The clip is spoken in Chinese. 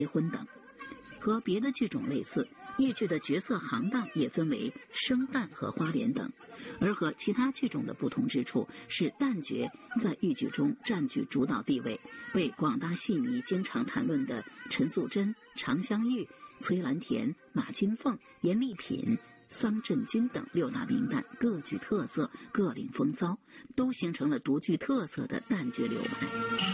结婚等。和别的剧种类似，豫剧的角色行当也分为生旦和花脸等，而和其他剧种的不同之处是旦角在豫剧中占据主导地位，被广大戏迷经常谈论的陈素贞、常香玉、崔兰田、马金凤、严丽品、桑振军等6大名旦各具特色，各领风骚，都形成了独具特色的旦角流派。